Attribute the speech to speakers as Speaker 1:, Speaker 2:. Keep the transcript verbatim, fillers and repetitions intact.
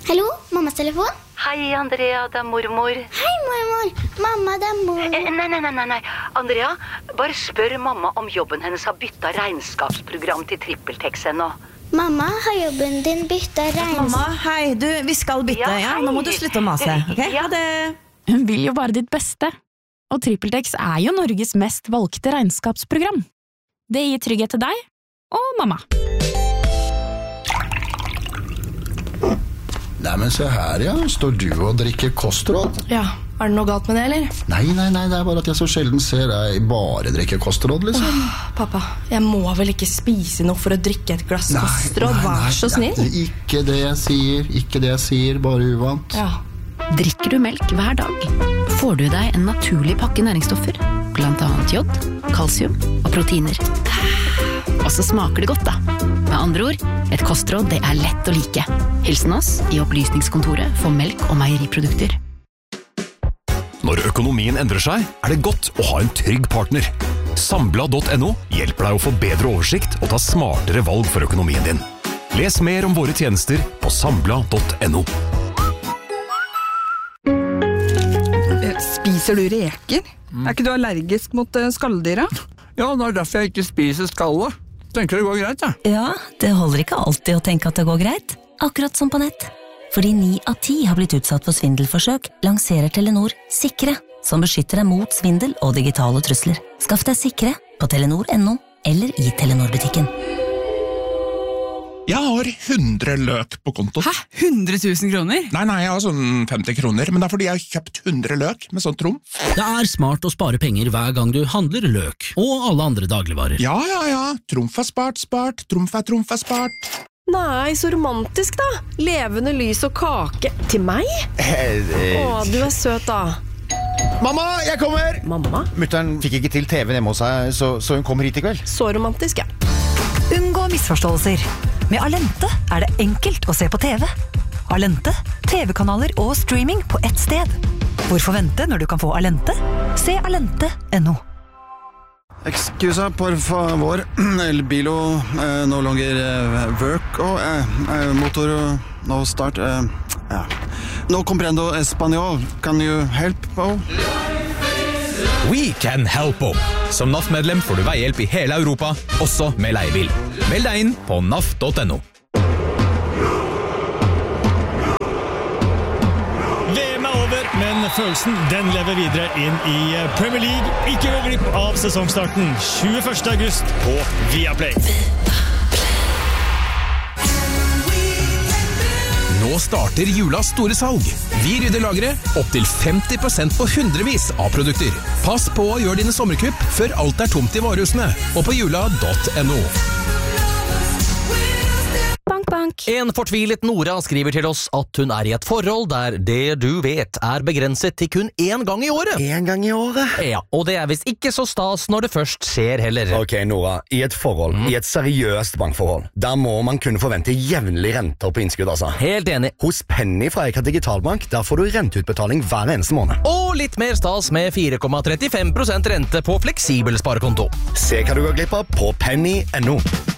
Speaker 1: Hallo, mammas telefon?
Speaker 2: Hei, Andrea, det er mormor.
Speaker 1: Hei, mormor. Mamma, det er mormor.
Speaker 2: Eh, nei, nei, nei, nei. Andrea, bare spør mamma om jobben hennes har byttet regnskapsprogram til TrippelTex ennå.
Speaker 1: Mamma, har jobben din byttet regnskap?
Speaker 3: Mamma, hei, du, vi skal bytte, ja,
Speaker 2: Ja, hei.
Speaker 3: nå må du slutte å mase, ok?
Speaker 2: Ja.
Speaker 3: Ha det.
Speaker 4: Hun vil jo bare ditt beste. Og TrippelTex er jo Norges mest valgte regnskapsprogram. Det gir trygghet til deg og mamma.
Speaker 5: Nei, men se her, ja. Står du og drikker kostråd?
Speaker 6: Ja, er det noe galt med det, eller?
Speaker 5: Nei, nei, nei, det er bare at jeg så sjelden ser deg bare drikke kostråd, liksom.
Speaker 6: Åh, pappa, jeg må vel ikke spise noe for å drikke et glass kostråd, vær så snill.
Speaker 5: Nei, ikke det jeg sier, ikke det jeg sier, bare uvant.
Speaker 6: Ja.
Speaker 7: Drikker du melk hver dag, får du deg en naturlig pakke næringsstoffer, blant annet jod, kalsium og proteiner. Og så smaker det godt da. Med andre ord, et kostråd det er lett å like. Hilsen oss i opplysningskontoret for melk og meieriprodukter.
Speaker 8: Når økonomien endrer seg, er det godt å ha en trygg partner. Sambla punktum no hjelper deg å få bedre oversikt og ta smartere valg for økonomien din. Les mer om våre tjenester på sambla punktum no.
Speaker 9: Spiser du reker? Mm. Er ikke du allergisk mot uh, skalldyra?
Speaker 10: Ja, det er derfor jeg ikke spiser skallet. Tenker det går greit, ja.
Speaker 3: Ja, det holder ikke alltid å tenke at det går greit. Akkurat som på nett. Fordi ni av ti har blitt utsatt for svindelforsøk, lanserer Telenor Sikre, som beskytter deg mot svindel og digitale trusler. Skaff deg Sikre på telenor punktum no eller i Telenor-butikken.
Speaker 11: Jeg har hundre løk på konto.
Speaker 9: Hæ? hundre tusen kroner?
Speaker 11: Nei, nei, jeg har sånn femti kroner, men det er fordi jeg har kjøpt hundre løk med sånn trom.
Speaker 12: Det er smart å spare penger hver gang du handler løk, og alle andre dagligvarer.
Speaker 11: Ja, ja, ja. Trumf er spart, spart. Trumf er trumf er spart.
Speaker 6: Nei, så romantisk da. Levende lys og kake. Til meg? Å, du er søt da.
Speaker 13: Mamma, jeg kommer!
Speaker 6: Mamma?
Speaker 13: Mutteren fikk ikke til T V hjemme hos seg, så, så hun kommer hit i kveld.
Speaker 6: Så romantisk, ja.
Speaker 14: Unngå misforståelser. Med Alente er det enkelt å se på T V. Alente, T V-kanaler og streaming på ett sted. Hvorfor vente når du kan få Alente? Se alente punktum no.
Speaker 5: Excusa, por favor. El bilo eh, no longer eh, work. Oh, eh, eh, motor no start. Eh, ja. No comprendo español. Can you help? Oh?
Speaker 15: We can help. Som N A F-medlem får du veihjelp i hele Europa, også med leiebil. Meld deg inn på N A F punktum no.
Speaker 16: V M er over, men følelsen den lever videre inn i Premier League. Ikke gå glipp av sesongstarten tjueførste august på Viaplay.
Speaker 15: Nå starter julas store salg. Vi rydder lageret opp til femti prosent på hundrevis av produkter. Pass på å gjøre dine sommerkupp før alt er tomt i varehusene, og på jula punktum no.
Speaker 4: Bank, bank.
Speaker 17: En fortvilet Nora skriver til oss at hun er i et forhold der det du vet er begrenset til kun én gang i året.
Speaker 13: En gang i året?
Speaker 17: Ja, og det er visst ikke så stas når det først skjer heller.
Speaker 13: Ok, Nora, i et forhold, mm. i et seriøst bankforhold, der må man kunne forvente jevnlige renter på innskudd, altså.
Speaker 17: Helt enig.
Speaker 13: Hos Penny fra Eika Digitalbank, der får du renteutbetaling hver eneste måned.
Speaker 17: Og litt mer stas med fire komma trettifem prosent rente på fleksibel sparekonto.
Speaker 13: Se hva du går glipp av på penny punktum no.